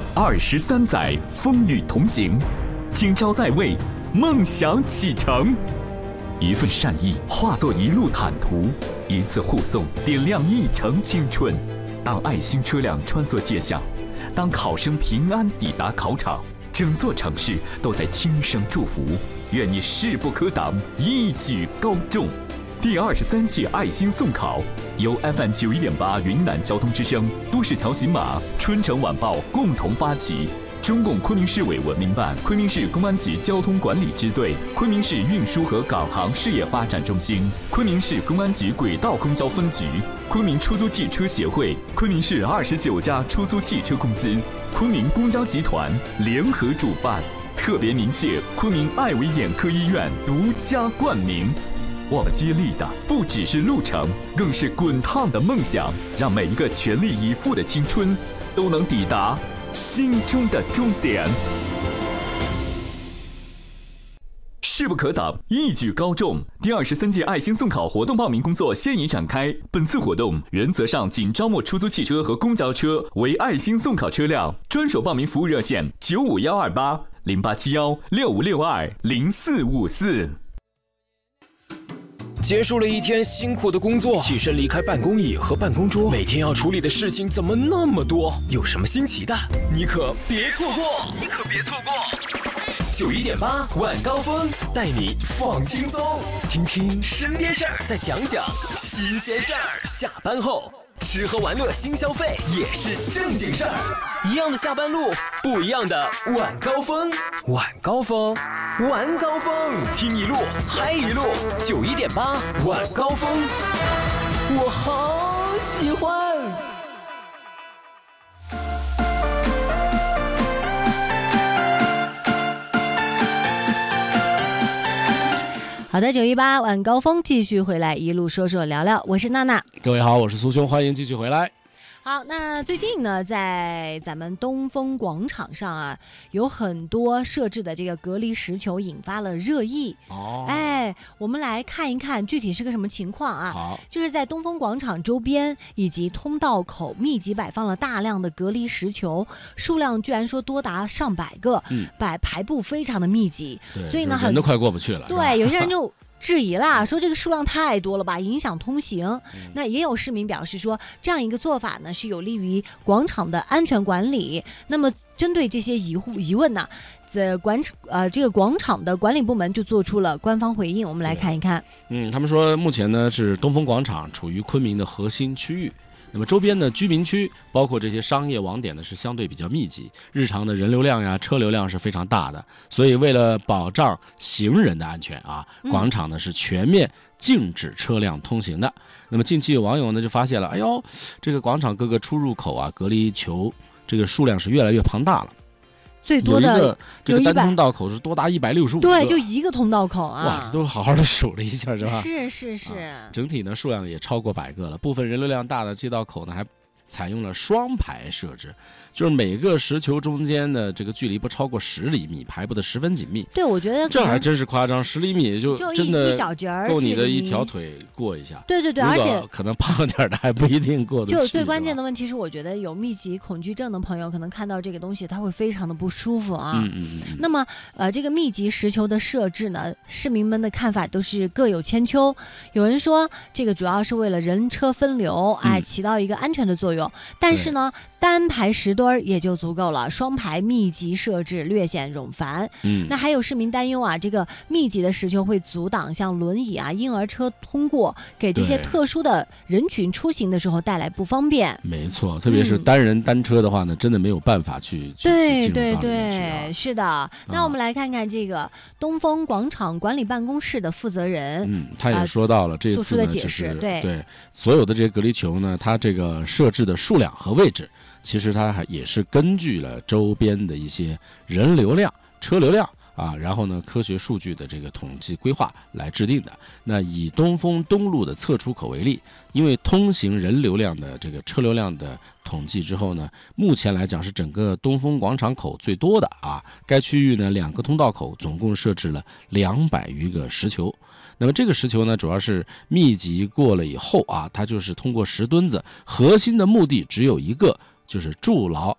23载风雨同行，今朝在位，梦想启程。一份善意化作一路坦途，一次护送点亮一程青春。当爱心车辆穿梭街巷，当考生平安抵达考场，整座城市都在轻声祝福。愿你势不可挡，一举高中。第23届爱心送考由 FM 91.8云南交通之声、都市调频码、春城晚报共同发起。中共昆明市委文明办、昆明市公安局交通管理支队、昆明市运输和港航事业发展中心、昆明市公安局轨道公交分局、昆明出租汽车协会、昆明市29家出租汽车公司、昆明公交集团联合主办，特别鸣谢昆明爱维眼科医院独家冠名。我们接力的不只是路程，更是滚烫的梦想，让每一个全力以赴的青春都能抵达心中的终点。势不可挡，一举高中。第23届爱心送考活动报名工作现已展开。本次活动原则上仅招募出租汽车和公交车为爱心送考车辆，专属报名服务热线95128 0871 6562 0454。 结束了一天辛苦的工作，起身离开办公椅和办公桌，每天要处理的事情怎么那么多？有什么新奇的？你可别错过！91.8晚高峰带你放轻松，听听身边事儿，再讲讲新鲜事儿。下班后吃喝玩乐新消费也是正经事儿，一样的下班路，不一样的晚高峰。晚高峰，晚高峰，听一路嗨一路。91.8晚高峰，我好喜欢。 好的，918晚高峰继续回来，一路说说聊聊，我是娜娜。 各位好，我是苏兄，欢迎继续回来。 好，那最近呢，在咱们东风广场上啊，有很多设置的这个隔离石球引发了热议。我们来看一看具体是个什么情况啊？ 好， 就是在东风广场周边以及通道口密集摆放了大量的隔离石球，数量居然说多达上百个，排布非常的密集，所以呢， 人都快过不去了。 对，有些人就质疑啦，说这个数量太多了吧，影响通行。那也有市民表示说，这样一个做法呢，是有利于广场的安全管理。那么针对这些疑问呢，这个广场的管理部门就做出了官方回应，我们来看一看。 他们说目前呢是东风广场处于昆明的核心区域。那么周边的居民区，包括这些商业网点呢，是相对比较密集，日常的人流量呀、车流量是非常大的。所以为了保障行人的安全啊，广场呢是全面禁止车辆通行的。那么近期有网友呢就发现了，哎呦，这个广场各个出入口啊，隔离球这个数量是越来越庞大了。 最多的这个单通道口是多达165个， 对，就一个通道口啊！ 哇，这都好好的数了一下，是吧？ 是、 整体呢数量也超过100个了。部分人流量大的街道口呢还采用了双排设置，就是每个石球中间的这个距离不超过10厘米，排布的十分紧密。 对，我觉得这还真是夸张，10厘米就真的一小节儿， 够你的一条腿过一下。 对，而且可能胖点的还不一定过得去。 就最关键的问题是，我觉得有密集恐惧症的朋友可能看到这个东西，他会非常的不舒服啊。那么这个密集石球的设置呢，市民们的看法都是各有千秋。有人说这个主要是为了人车分流，起到一个安全的作用。但是呢，单排10墩也就足够了，双排密集设置略显冗繁。那还有市民担忧啊，这个密集的石球会阻挡像轮椅啊、婴儿车通过，给这些特殊的人群出行的时候带来不方便。 没错，特别是单人单车的话呢，真的没有办法去对，是的。那我们来看看这个东风广场管理办公室的负责人， 他也说到了这次做出的解释， 对所有的这些隔离球呢，它这个设置的数量和位置，其实它也是根据了周边的一些人流量、车流量啊，然后呢科学数据的这个统计规划来制定的。那以东风东路的侧出口为例，因为通行人流量的这个车流量的统计之后呢，目前来讲是整个东风广场口最多的啊。该区域呢2个通道口总共设置了200余个石球。那么这个石球呢，主要是密集过了以后啊，它就是通过石墩子，核心的目的只有一个，就是筑牢